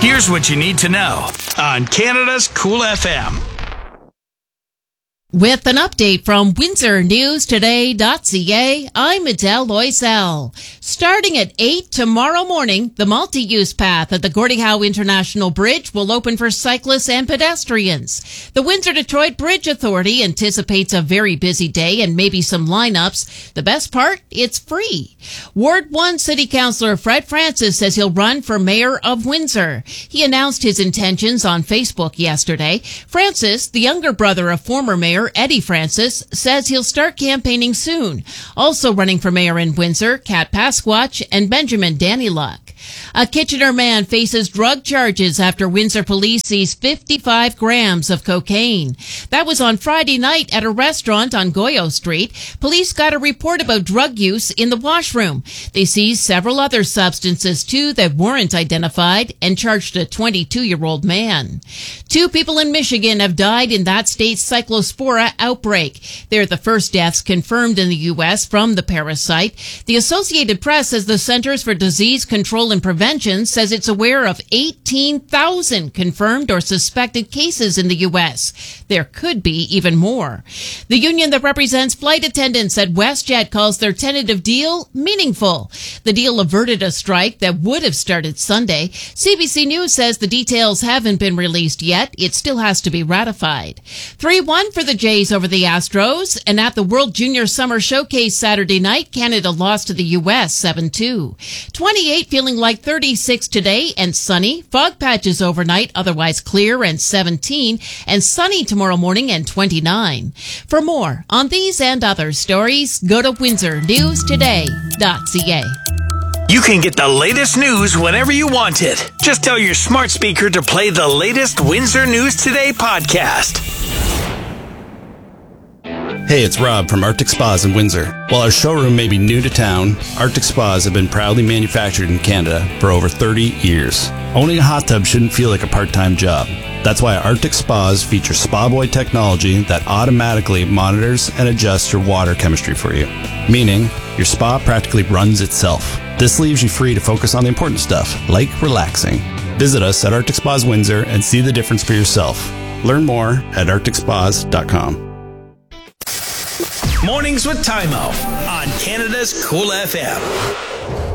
Here's what you need to know on Canada's Cool FM. With an update from WindsorNewsToday.ca, I'm Adele Loisel. Starting at 8 tomorrow morning, the multi-use path at the Gordie Howe International Bridge will open for cyclists and pedestrians. The Windsor-Detroit Bridge Authority anticipates a very busy day and maybe some lineups. The best part? It's free. Ward 1 City Councillor Fred Francis says he'll run for mayor of Windsor. He announced his intentions on Facebook yesterday. Francis, the younger brother of former mayor Eddie Francis, says he'll start campaigning soon. Also running for mayor in Windsor, Kat Pasquatch and Benjamin Danyluk. A Kitchener man faces drug charges after Windsor police seized 55 grams of cocaine. That was on Friday night at a restaurant on Goyo Street. Police got a report about drug use in the washroom. They seized several other substances too that weren't identified and charged a 22-year-old man. 2 people in Michigan have died in that state's cyclospora outbreak. They're the first deaths confirmed in the U.S. from the parasite. The Associated Press says the Centers for Disease Control and Prevention says it's aware of 18,000 confirmed or suspected cases in the U.S. There could be even more. The union that represents flight attendants at WestJet calls their tentative deal meaningful. The deal averted a strike that would have started Sunday. CBC News says the details haven't been released yet. It still has to be ratified. 3-1 for the Jays over the Astros, and at the World Junior Summer Showcase Saturday night, Canada lost to the U.S. 7-2. 28 feeling like 36 today and sunny. Fog patches overnight, otherwise clear and 17, and sunny tomorrow morning and 29. For more on these and other stories, go to WindsorNewsToday.ca. You can get the latest news whenever you want it. Just tell your smart speaker to play the latest Windsor News Today podcast. Hey, it's Rob from Arctic Spas in Windsor. While our showroom may be new to town, Arctic Spas have been proudly manufactured in Canada for over 30 years. Owning a hot tub shouldn't feel like a part-time job. That's why Arctic Spas feature Spa Boy technology that automatically monitors and adjusts your water chemistry for you, meaning your spa practically runs itself. This leaves you free to focus on the important stuff, like relaxing. Visit us at Arctic Spas Windsor and see the difference for yourself. Learn more at arcticspas.com. Mornings with Tymo on Canada's Cool FM.